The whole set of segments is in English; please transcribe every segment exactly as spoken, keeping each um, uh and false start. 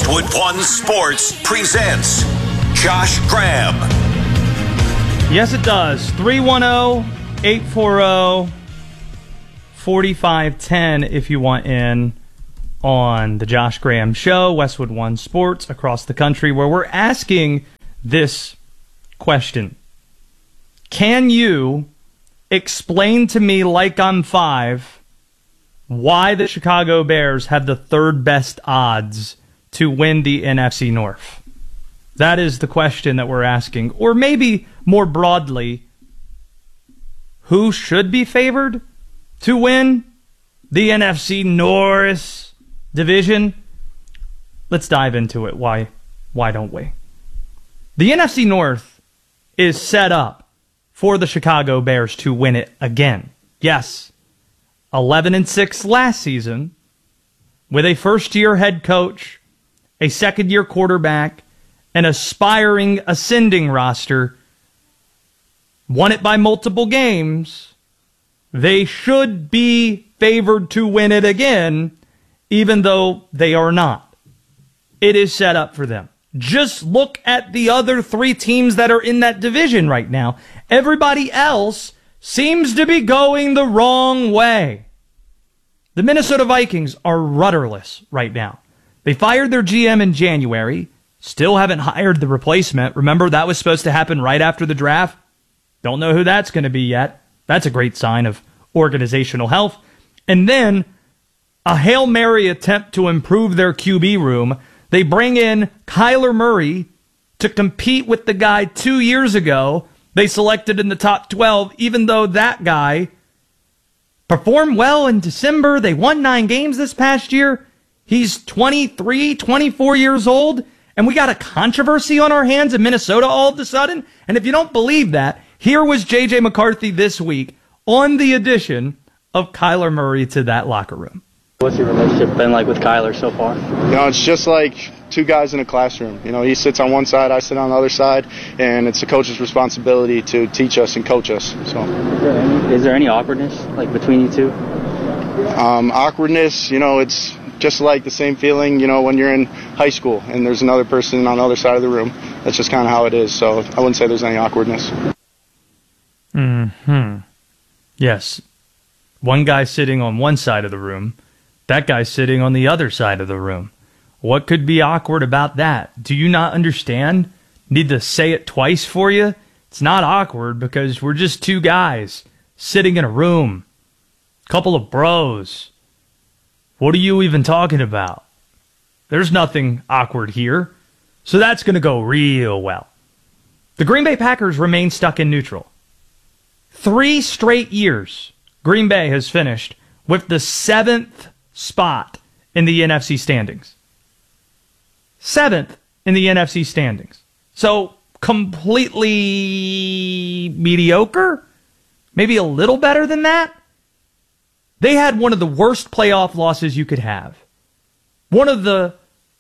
Westwood One Sports presents Josh Graham. Yes, it does. three one zero, eight four zero, four five one zero if you want in on the Josh Graham Show, Westwood One Sports across the country, where we're asking this question. Can you explain to me, like I'm five, why the Chicago Bears have the third best odds to win the N F C North? That is the question that we're asking. Or maybe more broadly, who should be favored to win the N F C North division? Let's dive into it. Why, why don't we? The N F C North is set up for the Chicago Bears to win it again. Yes, eleven and six last season with a first-year head coach, a second-year quarterback, an aspiring, ascending roster, won it by multiple games. They should be favored to win it again, even though they are not. It is set up for them. Just look at the other three teams that are in that division right now. Everybody else seems to be going the wrong way. The Minnesota Vikings are rudderless right now. They fired their G M in January. Still haven't hired the replacement. Remember, that was supposed to happen right after the draft. Don't know who that's going to be yet. That's a great sign of organizational health. And then a Hail Mary attempt to improve their Q B room. They bring in Kyler Murray to compete with the guy two years ago they selected in the top twelve, even though that guy performed well in December. They won nine games this past year. He's twenty-three, twenty-four years old. And we got a controversy on our hands in Minnesota all of a sudden. And if you don't believe that, here was J J McCarthy this week on the addition of Kyler Murray to that locker room. What's your relationship been like with Kyler so far? You know, it's just like two guys in a classroom. You know, he sits on one side, I sit on the other side, and it's the coach's responsibility to teach us and coach us. So, is there any, is there any awkwardness like between you two? Um, awkwardness, you know, it's just like the same feeling, you know, when you're in high school and there's another person on the other side of the room. That's just kind of how it is. So I wouldn't say there's any awkwardness. Hmm. Yes. One guy sitting on one side of the room. That guy sitting on the other side of the room. What could be awkward about that? Do you not understand? Need to say it twice for you? It's not awkward because we're just two guys sitting in a room. Couple of bros. What are you even talking about? There's nothing awkward here. So that's going to go real well. The Green Bay Packers remain stuck in neutral. Three straight years, Green Bay has finished with the seventh spot in the N F C standings. Seventh in the N F C standings. So completely mediocre? Maybe a little better than that? They had one of the worst playoff losses you could have. One of the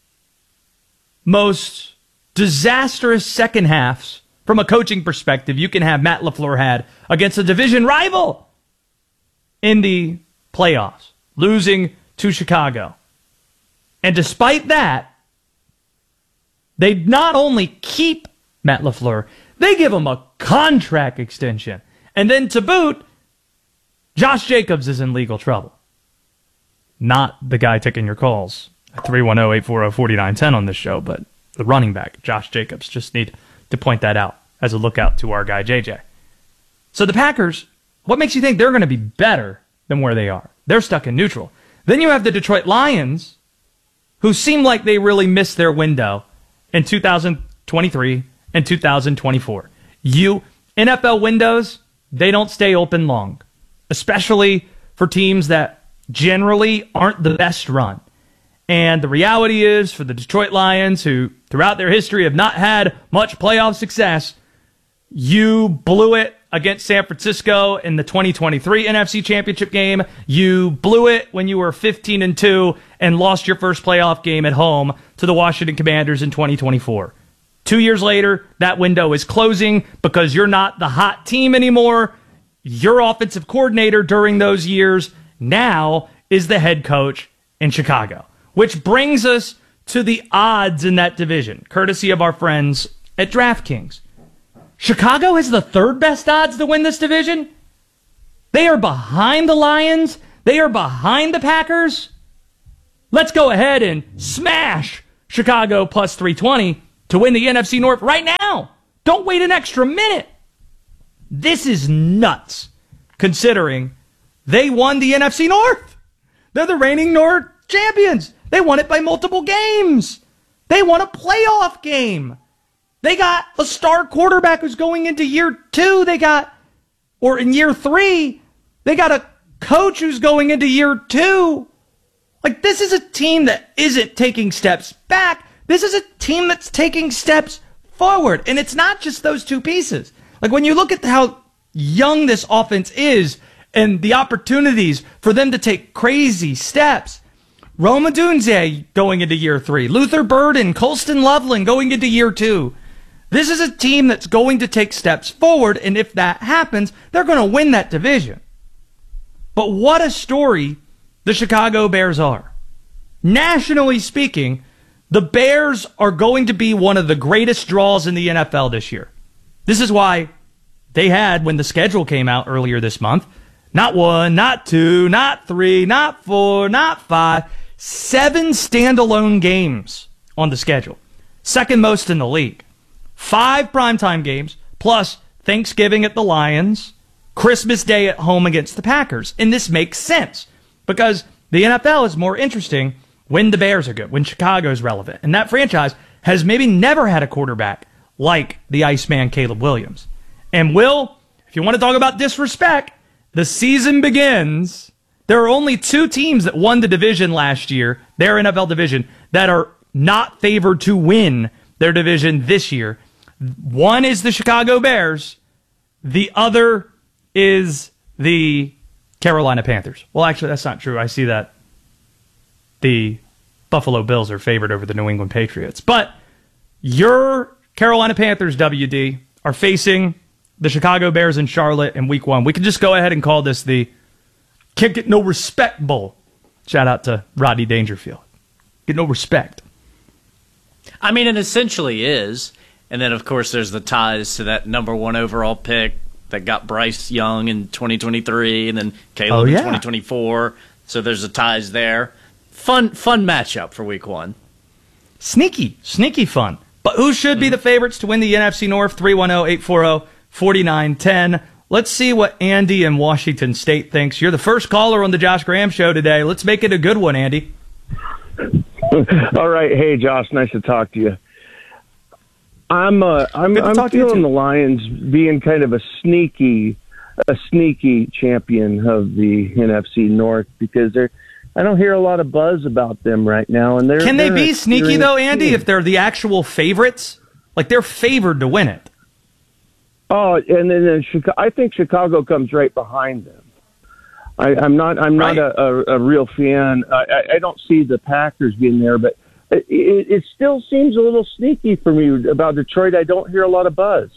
most disastrous second halves from a coaching perspective you can have Matt LaFleur had against a division rival in the playoffs, losing to Chicago. And despite that, they not only keep Matt LaFleur, they give him a contract extension. And then to boot, Josh Jacobs is in legal trouble. Not the guy taking your calls at three one zero, eight four zero, four nine one zero on this show, but the running back, Josh Jacobs. Just need to point that out as a lookout to our guy, J J. So the Packers, what makes you think they're going to be better than where they are? They're stuck in neutral. Then you have the Detroit Lions, who seem like they really missed their window in two thousand twenty-three and two thousand twenty-four. You, N F L windows, they don't stay open long, especially for teams that generally aren't the best run. And the reality is, for the Detroit Lions, who throughout their history have not had much playoff success, you blew it against San Francisco in the twenty twenty-three N F C Championship game. You blew it when you were fifteen and two and lost your first playoff game at home to the Washington Commanders in twenty twenty-four. Two years later, that window is closing because you're not the hot team anymore. Your offensive coordinator during those years now is the head coach in Chicago. Which brings us to the odds in that division, courtesy of our friends at DraftKings. Chicago has the third best odds to win this division. They are behind the Lions. They are behind the Packers. Let's go ahead and smash Chicago plus three twenty to win the N F C North right now. Don't wait an extra minute. This is nuts, considering they won the N F C North. They're the reigning North champions. They won it by multiple games. They won a playoff game. They got a star quarterback who's going into year two. They got, or in year three, they got a coach who's going into year two. Like, this is a team that isn't taking steps back. This is a team that's taking steps forward. And it's not just those two pieces. Like, when you look at how young this offense is and the opportunities for them to take crazy steps, Rome Odunze going into year three, Luther Burden, Colston Loveland going into year two. This is a team that's going to take steps forward, and if that happens, they're going to win that division. But what a story the Chicago Bears are. Nationally speaking, the Bears are going to be one of the greatest draws in the N F L this year. This is why they had, when the schedule came out earlier this month, not one, not two, not three, not four, not five, seven standalone games on the schedule. Second most in the league. Five primetime games, plus Thanksgiving at the Lions, Christmas Day at home against the Packers. And this makes sense because the N F L is more interesting when the Bears are good, when Chicago's relevant. And that franchise has maybe never had a quarterback like the Iceman Caleb Williams. And Will, if you want to talk about disrespect, the season begins. There are only two teams that won the division last year, their N F L division, that are not favored to win their division this year. One is the Chicago Bears. The other is the Carolina Panthers. Well, actually, that's not true. I see that the Buffalo Bills are favored over the New England Patriots. But your Carolina Panthers, W D, are facing the Chicago Bears in Charlotte in week one. We can just go ahead and call this the Can't Get No Respect Bowl. Shout out to Rodney Dangerfield. Get no respect. I mean, it essentially is. And then, of course, there's the ties to that number one overall pick that got Bryce Young in twenty twenty-three and then Caleb oh, yeah. in twenty twenty-four. So there's the ties there. Fun fun matchup for week one. Sneaky, sneaky fun. But who should mm-hmm. be the favorites to win the N F C North? three one zero, eight four zero, four nine one zero. Let's see what Andy in Washington State thinks. You're the first caller on the Josh Graham Show today. Let's make it a good one, Andy. All right. Hey, Josh. Nice to talk to you. I'm uh, I'm, I'm feeling the Lions being kind of a sneaky, a sneaky champion of the N F C North because they're. I don't hear a lot of buzz about them right now, and they're. Can they they're be sneaky though, Andy? Team. If they're the actual favorites, like they're favored to win it. Oh, and then, then Chicago, I think Chicago comes right behind them. I, I'm not. I'm right. not a, a, a real fan. I, I don't see the Packers being there, but. It, it, it still seems a little sneaky for me about Detroit. I don't hear a lot of buzz.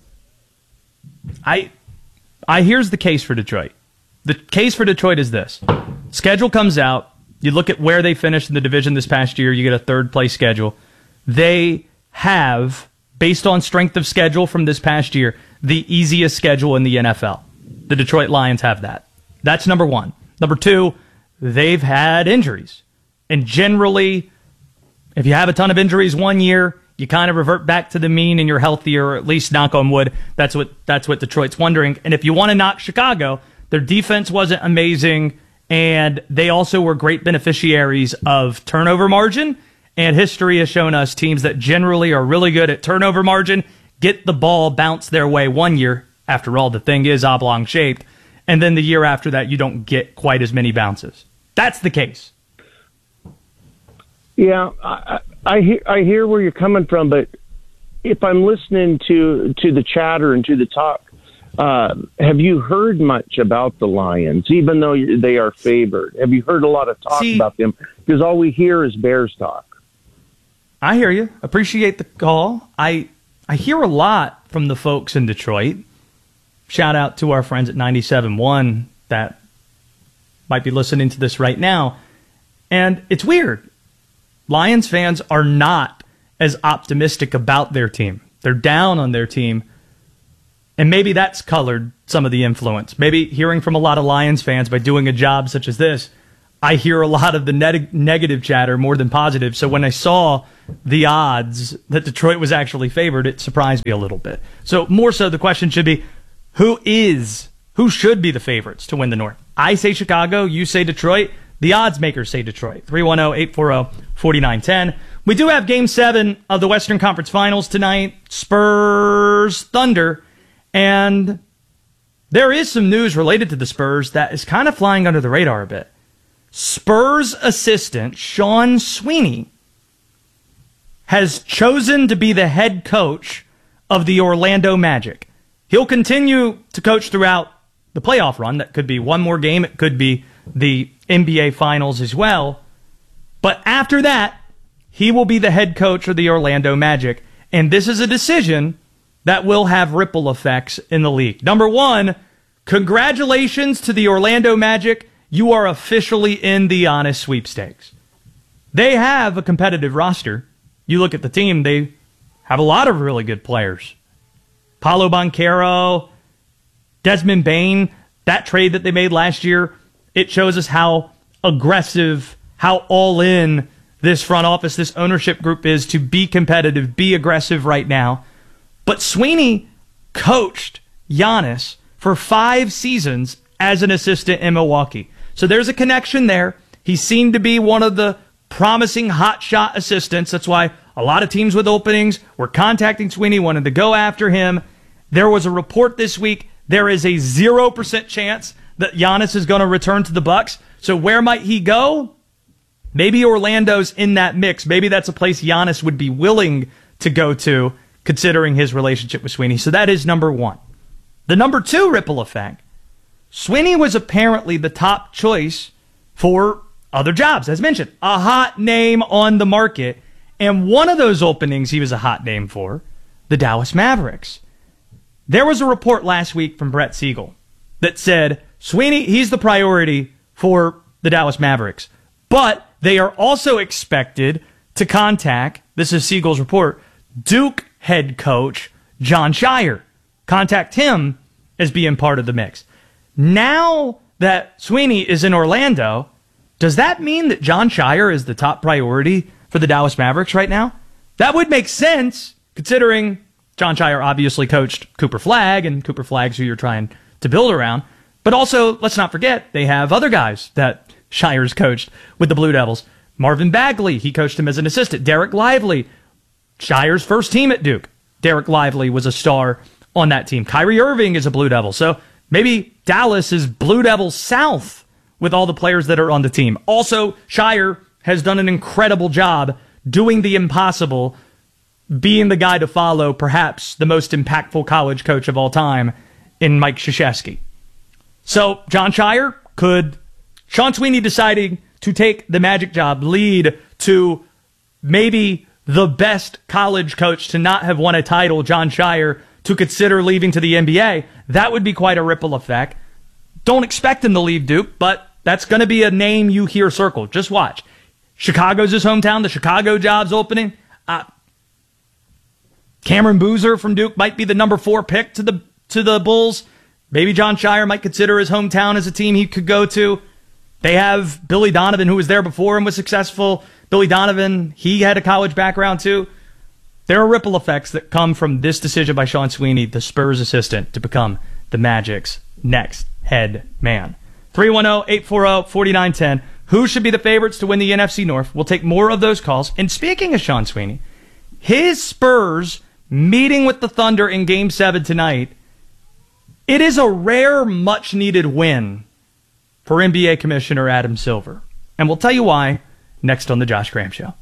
I, I here's the case for Detroit. The case for Detroit is this. Schedule comes out. You look at where they finished in the division this past year. You get a third place schedule. They have, based on strength of schedule from this past year, the easiest schedule in the N F L. The Detroit Lions have that. That's number one. Number two, they've had injuries. And generally, if you have a ton of injuries one year, you kind of revert back to the mean and you're healthier, or at least knock on wood. That's what that's what Detroit's wondering. And if you want to knock Chicago, their defense wasn't amazing, and they also were great beneficiaries of turnover margin. And history has shown us teams that generally are really good at turnover margin get the ball bounced their way one year. After all, the thing is oblong shaped. And then the year after that, you don't get quite as many bounces. That's the case. Yeah, I, I hear I hear where you're coming from, but if I'm listening to to the chatter and to the talk, uh, have you heard much about the Lions, even though they are favored? Have you heard a lot of talk See, about them? Because all we hear is Bears talk. I hear you. Appreciate the call. I I hear a lot from the folks in Detroit. Shout out to our friends at ninety-seven point one that might be listening to this right now. And it's weird. Lions fans are not as optimistic about their team. They're down on their team. And maybe that's colored some of the influence. Maybe hearing from a lot of Lions fans by doing a job such as this, I hear a lot of the neg- negative chatter more than positive. So when I saw the odds that Detroit was actually favored, it surprised me a little bit. So more so, the question should be, who is, who should be the favorites to win the North? I say Chicago, you say Detroit. The odds makers say Detroit. three one zero, eight four zero, four nine one zero. We do have Game seven of the Western Conference Finals tonight. Spurs, Thunder. And there is some news related to the Spurs that is kind of flying under the radar a bit. Spurs assistant Sean Sweeney has chosen to be the head coach of the Orlando Magic. He'll continue to coach throughout the playoff run. That could be one more game. It could be the N B A Finals as well. But after that, he will be the head coach of the Orlando Magic. And this is a decision that will have ripple effects in the league. Number one, congratulations to the Orlando Magic. You are officially in the Giannis sweepstakes. They have a competitive roster. You look at the team, they have a lot of really good players. Paolo Banchero, Desmond Bane, that trade that they made last year, it shows us how aggressive, how all in this front office, this ownership group is to be competitive, be aggressive right now. But Sweeney coached Giannis for five seasons as an assistant in Milwaukee. So there's a connection there. He seemed to be one of the promising hotshot assistants. That's why a lot of teams with openings were contacting Sweeney, wanted to go after him. There was a report this week. There is a zero percent chance that Giannis is going to return to the Bucks. So where might he go? Maybe Orlando's in that mix. Maybe that's a place Giannis would be willing to go to, considering his relationship with Sweeney. So that is number one. The number two ripple effect, Sweeney was apparently the top choice for other jobs. As mentioned, a hot name on the market. And one of those openings he was a hot name for, the Dallas Mavericks. There was a report last week from Brett Siegel that said, Sweeney, he's the priority for the Dallas Mavericks. But they are also expected to contact, this is Siegel's report, Duke head coach Jon Scheyer. Contact him as being part of the mix. Now that Sweeney is in Orlando, does that mean that Jon Scheyer is the top priority for the Dallas Mavericks right now? That would make sense, considering Jon Scheyer obviously coached Cooper Flagg, and Cooper Flagg's who you're trying to build around. But also, let's not forget, they have other guys that Shirer's coached with the Blue Devils. Marvin Bagley, he coached him as an assistant. Derek Lively, Shire's first team at Duke. Derek Lively was a star on that team. Kyrie Irving is a Blue Devil. So maybe Dallas is Blue Devil South with all the players that are on the team. Also, Scheyer has done an incredible job doing the impossible, being the guy to follow, perhaps the most impactful college coach of all time in Mike Krzyzewski. So Jon Scheyer, could Sean Sweeney deciding to take the Magic job lead to maybe the best college coach to not have won a title, Jon Scheyer, to consider leaving to the N B A? That would be quite a ripple effect. Don't expect him to leave Duke, but that's going to be a name you hear circled. Just watch. Chicago's his hometown. The Chicago job's opening. Uh, Cameron Boozer from Duke might be the number four pick to the to the Bulls. Maybe Jon Scheyer might consider his hometown as a team he could go to. They have Billy Donovan, who was there before and was successful. Billy Donovan, he had a college background too. There are ripple effects that come from this decision by Sean Sweeney, the Spurs assistant, to become the Magic's next head man. three one zero, eight four zero, four nine one zero. Who should be the favorites to win the N F C North? We'll take more of those calls. And speaking of Sean Sweeney, his Spurs meeting with the Thunder in Game seven tonight, it is a rare, much-needed win for N B A Commissioner Adam Silver. And we'll tell you why next on The Josh Graham Show.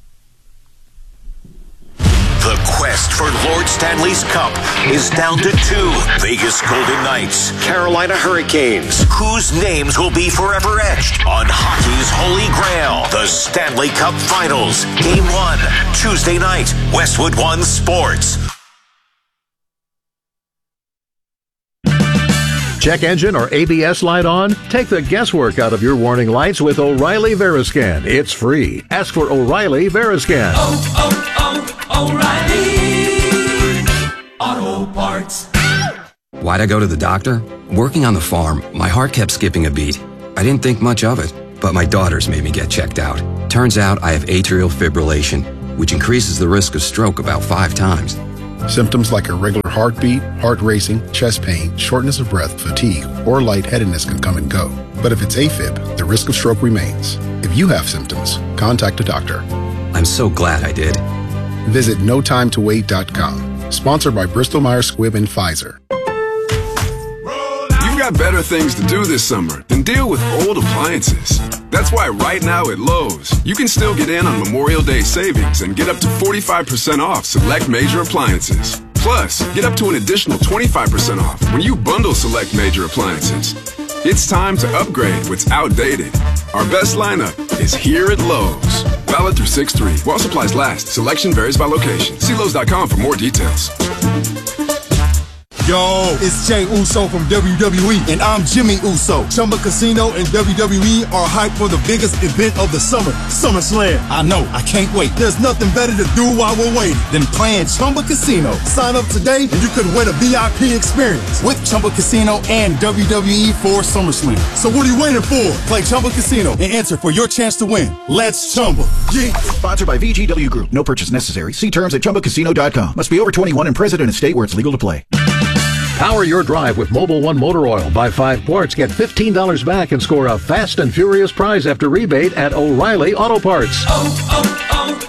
The quest for Lord Stanley's Cup is down to two. Vegas Golden Knights, Carolina Hurricanes. Whose names will be forever etched on hockey's holy grail? The Stanley Cup Finals. Game one, Tuesday night, Westwood One Sports. Check engine or A B S light on? Take the guesswork out of your warning lights with O'Reilly Veriscan. It's free. Ask for O'Reilly Veriscan. Oh, oh, oh, O'Reilly Auto Parts. Why'd I go to the doctor? Working on the farm, my heart kept skipping a beat. I didn't think much of it, but my daughters made me get checked out. Turns out I have atrial fibrillation, which increases the risk of stroke about five times. Symptoms like irregular heartbeat, heart racing, chest pain, shortness of breath, fatigue, or lightheadedness can come and go. But if it's AFib, the risk of stroke remains. If you have symptoms, contact a doctor. I'm so glad I did. Visit no time to wait dot com. Sponsored by Bristol Myers Squibb and Pfizer. You've got better things to do this summer than deal with old appliances. That's why right now at Lowe's, you can still get in on Memorial Day savings and get up to forty-five percent off select major appliances. Plus, get up to an additional twenty-five percent off when you bundle select major appliances. It's time to upgrade what's outdated. Our best lineup is here at Lowe's. Valid through six three. While supplies last, selection varies by location. See Lowe's dot com for more details. Yo, it's Jay Uso from W W E, and I'm Jimmy Uso. Chumba Casino and W W E are hyped for the biggest event of the summer, SummerSlam. I know, I can't wait. There's nothing better to do while we're waiting than playing Chumba Casino. Sign up today and you could win a V I P experience with Chumba Casino and W W E for SummerSlam. So what are you waiting for? Play Chumba Casino and enter for your chance to win. Let's Chumba. Yeah. Sponsored by V G W Group. No purchase necessary. See terms at Chumba Casino dot com. Must be over twenty-one and present in a state where it's legal to play. Power your drive with Mobil one Motor Oil. Buy five quarts, get fifteen dollars back, and score a fast and furious prize after rebate at O'Reilly Auto Parts. Oh,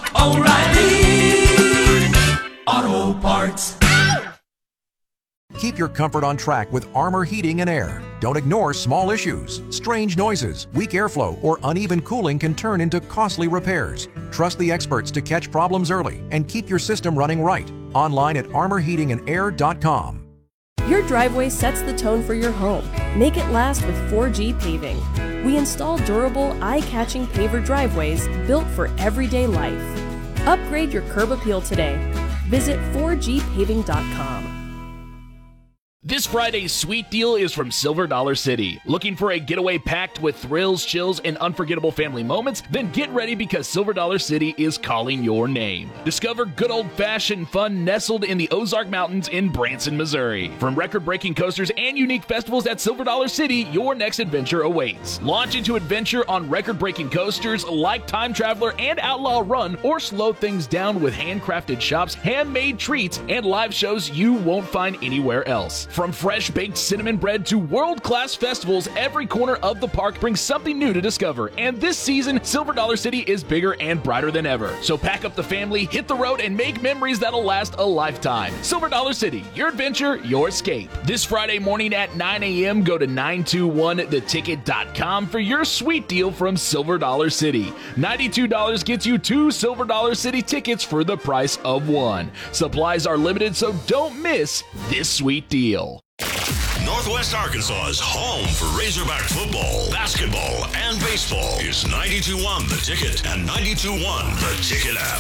oh, oh, O'Reilly Auto Parts. Keep your comfort on track with Armor Heating and Air. Don't ignore small issues. Strange noises, weak airflow, or uneven cooling can turn into costly repairs. Trust the experts to catch problems early and keep your system running right. Online at armor heating and air dot com. Your driveway sets the tone for your home. Make it last with four G Paving. We install durable, eye-catching paver driveways built for everyday life. Upgrade your curb appeal today. Visit four G paving dot com. This Friday's sweet deal is from Silver Dollar City. Looking for a getaway packed with thrills, chills, and unforgettable family moments? Then get ready because Silver Dollar City is calling your name. Discover good old-fashioned fun nestled in the Ozark Mountains in Branson, Missouri. From record-breaking coasters and unique festivals at Silver Dollar City, your next adventure awaits. Launch into adventure on record-breaking coasters like Time Traveler and Outlaw Run, or slow things down with handcrafted shops, handmade treats, and live shows you won't find anywhere else. From fresh-baked cinnamon bread to world-class festivals, every corner of the park brings something new to discover. And this season, Silver Dollar City is bigger and brighter than ever. So pack up the family, hit the road, and make memories that'll last a lifetime. Silver Dollar City, your adventure, your escape. This Friday morning at nine a.m., go to nine two one the ticket dot com for your sweet deal from Silver Dollar City. ninety-two dollars gets you two Silver Dollar City tickets for the price of one. Supplies are limited, so don't miss this sweet deal. Northwest Arkansas's home for Razorback football, basketball, and baseball is ninety-two one The Ticket and ninety-two one The Ticket app.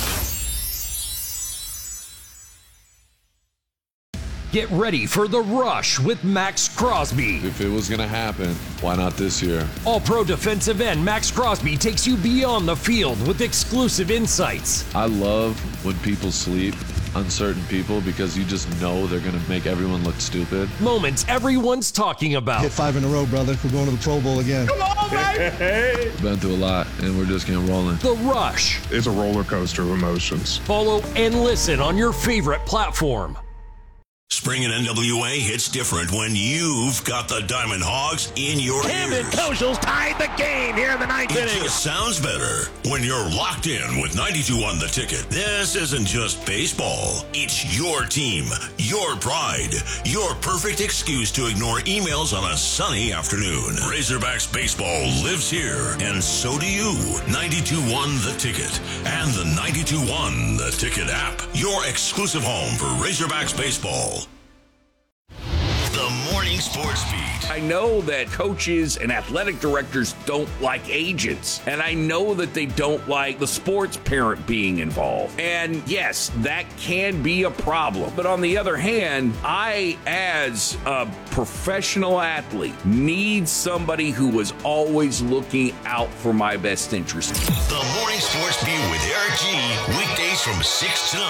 Get ready for the rush with Max Crosby. If it was going to happen, why not this year? All-Pro defensive end Max Crosby takes you beyond the field with exclusive insights. I love when people sleep on certain people because you just know they're going to make everyone look stupid. Moments everyone's talking about. Hit five in a row, brother. We're going to the Pro Bowl again. Come on, baby! Been through a lot, and we're just getting rolling. The Rush. It's a roller coaster of emotions. Follow and listen on your favorite platform. Spring in N W A hits different when you've got the Diamond Hogs in your Camden ears. Koshals tied the game here in the ninth It inning. just sounds better when you're locked in with ninety-two one The Ticket. This isn't just baseball. It's your team, your pride, your perfect excuse to ignore emails on a sunny afternoon. Razorbacks baseball lives here, and so do you. ninety-two one The Ticket and the ninety-two one The Ticket app. Your exclusive home for Razorbacks baseball. The Morning Sports Beat. I know that coaches and athletic directors don't like agents, and I know that they don't like the sports parent being involved. And yes, that can be a problem. But on the other hand, I, as a professional athlete, need somebody who is always looking out for my best interest. The Morning Sports Beat with Eric G. Weekdays from six to nine.